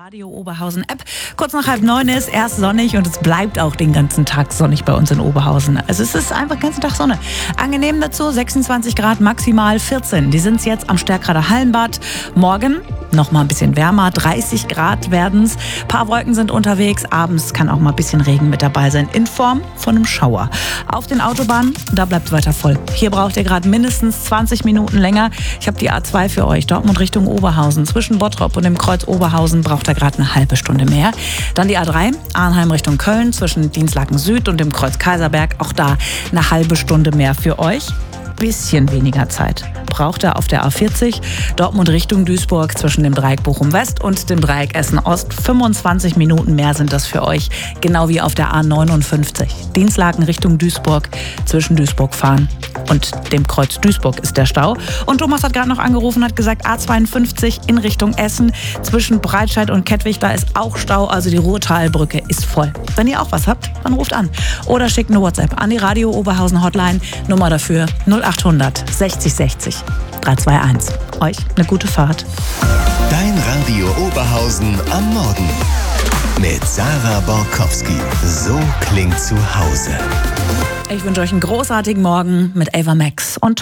Radio Oberhausen App. Kurz nach 8:30 ist erst sonnig und es bleibt auch den ganzen Tag sonnig bei uns in Oberhausen. Also es ist einfach den ganzen Tag Sonne. Angenehm dazu, 26 Grad, maximal 14. Die sind jetzt am Stärkrader Hallenbad. Morgen noch mal ein bisschen wärmer, 30 Grad werden's. Ein paar Wolken sind unterwegs. Abends kann auch mal ein bisschen Regen mit dabei sein, in Form von einem Schauer. Auf den Autobahnen, da bleibt weiter voll. Hier braucht ihr gerade mindestens 20 Minuten länger. Ich habe die A2 für euch. Dortmund Richtung Oberhausen. Zwischen Bottrop und dem Kreuz Oberhausen braucht ihr gerade eine halbe Stunde mehr. Dann die A3, Arnheim Richtung Köln. Zwischen Dinslaken Süd und dem Kreuz Kaiserberg. Auch da eine halbe Stunde mehr für euch. Bisschen weniger Zeit braucht er auf der A40 Dortmund Richtung Duisburg zwischen dem Dreieck Bochum West und dem Dreieck Essen Ost. 25 Minuten mehr sind das für euch, genau wie auf der A59. Dinslaken Richtung Duisburg, zwischen Duisburg fahren und dem Kreuz Duisburg ist der Stau. Und Thomas hat gerade noch angerufen, hat gesagt, A52 in Richtung Essen zwischen Breitscheid und Kettwig, da ist auch Stau, also die Ruhrtalbrücke ist voll. Wenn ihr auch was habt, dann ruft an oder schickt eine WhatsApp an die Radio Oberhausen Hotline, Nummer dafür 0800 60 60 321. Euch eine gute Fahrt. Dein Radio Oberhausen am Morgen. Mit Sarah Borkowski. So klingt zu Hause. Ich wünsche euch einen großartigen Morgen mit Ava Max und